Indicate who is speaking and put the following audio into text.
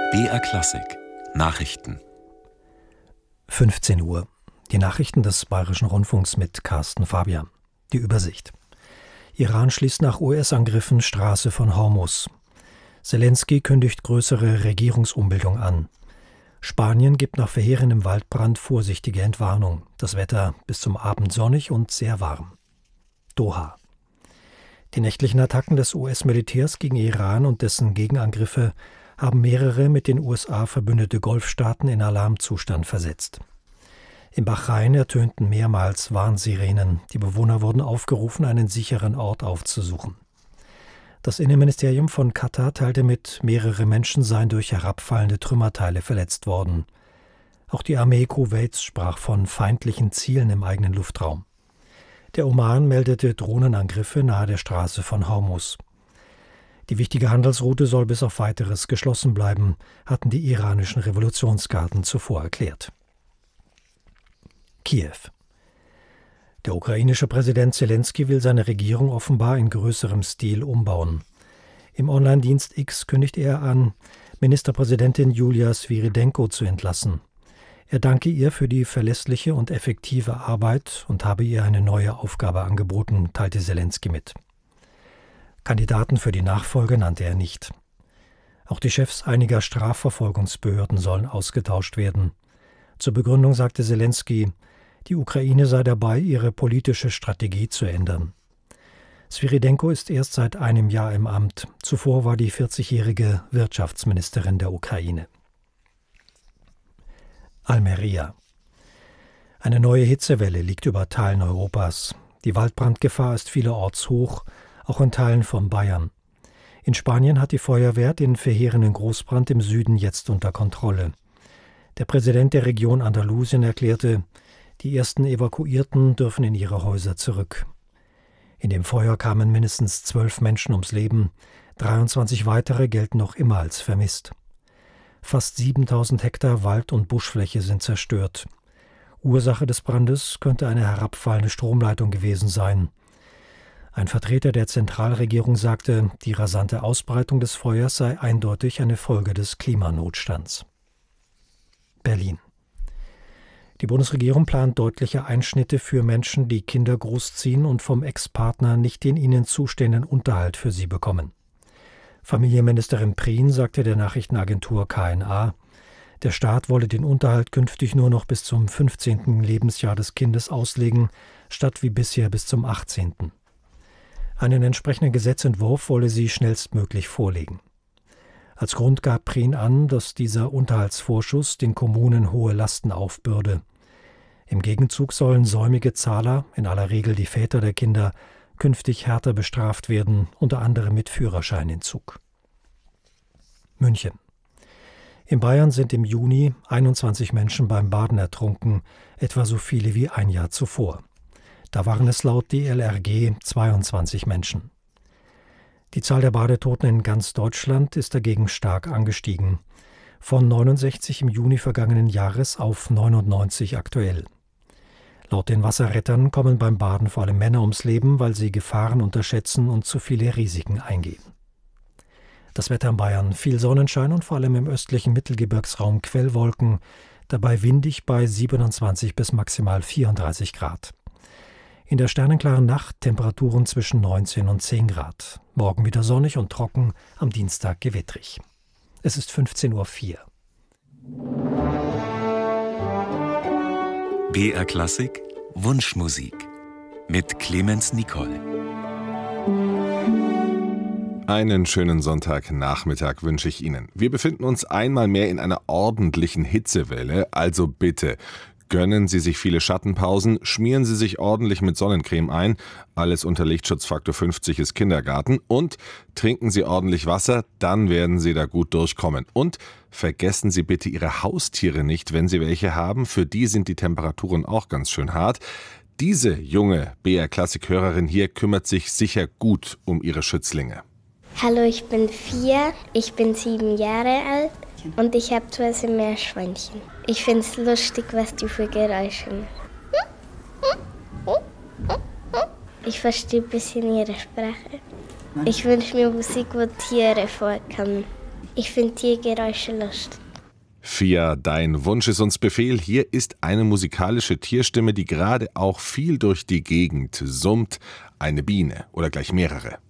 Speaker 1: BR Klassik Nachrichten.
Speaker 2: 15 Uhr. Die Nachrichten des Bayerischen Rundfunks mit Carsten Fabian. Die Übersicht. Iran schließt nach US-Angriffen Straße von Hormuz. Zelensky kündigt größere Regierungsumbildung an. Spanien gibt nach verheerendem Waldbrand vorsichtige Entwarnung. Das Wetter bis zum Abend sonnig und sehr warm. Doha. Die nächtlichen Attacken des US-Militärs gegen Iran und dessen Gegenangriffe haben mehrere mit den USA verbündete Golfstaaten in Alarmzustand versetzt. Im Bahrain ertönten mehrmals Warnsirenen. Die Bewohner wurden aufgerufen, einen sicheren Ort aufzusuchen. Das Innenministerium von Katar teilte mit, mehrere Menschen seien durch herabfallende Trümmerteile verletzt worden. Auch die Armee Kuwaits sprach von feindlichen Zielen im eigenen Luftraum. Der Oman meldete Drohnenangriffe nahe der Straße von Hormuz. Die wichtige Handelsroute soll bis auf Weiteres geschlossen bleiben, hatten die iranischen Revolutionsgarden zuvor erklärt. Kiew. Der ukrainische Präsident Zelensky will seine Regierung offenbar in größerem Stil umbauen. Im Online-Dienst X kündigt er an, Ministerpräsidentin Julia Svyrydenko zu entlassen. Er danke ihr für die verlässliche und effektive Arbeit und habe ihr eine neue Aufgabe angeboten, teilte Zelensky mit. Kandidaten für die Nachfolge nannte er nicht. Auch die Chefs einiger Strafverfolgungsbehörden sollen ausgetauscht werden. Zur Begründung sagte Zelensky, die Ukraine sei dabei, ihre politische Strategie zu ändern. Svyrydenko ist erst seit einem Jahr im Amt. Zuvor war die 40-jährige Wirtschaftsministerin der Ukraine. Almería. Eine neue Hitzewelle liegt über Teilen Europas. Die Waldbrandgefahr ist vielerorts hoch, auch in Teilen von Bayern. In Spanien hat die Feuerwehr den verheerenden Großbrand im Süden jetzt unter Kontrolle. Der Präsident der Region Andalusien erklärte, die ersten Evakuierten dürfen in ihre Häuser zurück. In dem Feuer kamen mindestens 12 Menschen ums Leben, 23 weitere gelten noch immer als vermisst. Fast 7000 Hektar Wald- und Buschfläche sind zerstört. Ursache des Brandes könnte eine herabfallende Stromleitung gewesen sein. Ein Vertreter der Zentralregierung sagte, die rasante Ausbreitung des Feuers sei eindeutig eine Folge des Klimanotstands. Berlin. Die Bundesregierung plant deutliche Einschnitte für Menschen, die Kinder großziehen und vom Ex-Partner nicht den ihnen zustehenden Unterhalt für sie bekommen. Familienministerin Prien sagte der Nachrichtenagentur KNA, der Staat wolle den Unterhalt künftig nur noch bis zum 15. Lebensjahr des Kindes auslegen, statt wie bisher bis zum 18. Einen entsprechenden Gesetzentwurf wolle sie schnellstmöglich vorlegen. Als Grund gab Prien an, dass dieser Unterhaltsvorschuss den Kommunen hohe Lasten aufbürde. Im Gegenzug sollen säumige Zahler, in aller Regel die Väter der Kinder, künftig härter bestraft werden, unter anderem mit Führerscheinentzug. München. In Bayern sind im Juni 21 Menschen beim Baden ertrunken, etwa so viele wie ein Jahr zuvor. Da waren es laut DLRG 22 Menschen. Die Zahl der Badetoten in ganz Deutschland ist dagegen stark angestiegen. Von 69 im Juni vergangenen Jahres auf 99 aktuell. Laut den Wasserrettern kommen beim Baden vor allem Männer ums Leben, weil sie Gefahren unterschätzen und zu viele Risiken eingehen. Das Wetter in Bayern: viel Sonnenschein und vor allem im östlichen Mittelgebirgsraum Quellwolken, dabei windig bei 27 bis maximal 34 Grad. In der sternenklaren Nacht Temperaturen zwischen 19 und 10 Grad. Morgen wieder sonnig und trocken, am Dienstag gewittrig. Es ist 15:04 Uhr.
Speaker 1: BR Klassik Wunschmusik mit Clemens Nicol.
Speaker 3: Einen schönen Sonntagnachmittag wünsche ich Ihnen. Wir befinden uns einmal mehr in einer ordentlichen Hitzewelle, also bitte gönnen Sie sich viele Schattenpausen, schmieren Sie sich ordentlich mit Sonnencreme ein, alles unter Lichtschutzfaktor 50 ist Kindergarten, und trinken Sie ordentlich Wasser, dann werden Sie da gut durchkommen. Und vergessen Sie bitte Ihre Haustiere nicht, wenn Sie welche haben, für die sind die Temperaturen auch ganz schön hart. Diese junge BR-Klassik-Hörerin hier kümmert sich sicher gut um ihre Schützlinge.
Speaker 4: Hallo, ich bin 4, ich bin 7 Jahre alt und ich habe 2 Meerschweinchen. Ich finde es lustig, was die für Geräusche machen. Ich verstehe ein bisschen ihre Sprache. Ich wünsche mir Musik, wo Tiere vorkommen. Ich finde Tiergeräusche lustig.
Speaker 3: Fia, dein Wunsch ist uns Befehl. Hier ist eine musikalische Tierstimme, die gerade auch viel durch die Gegend summt. Eine Biene oder gleich mehrere.